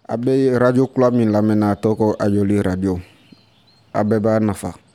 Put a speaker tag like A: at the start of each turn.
A: A bɛ radio kura min lamɛnna a tɔgɔ ko Ajoli radio a bɛɛ b'a nafa.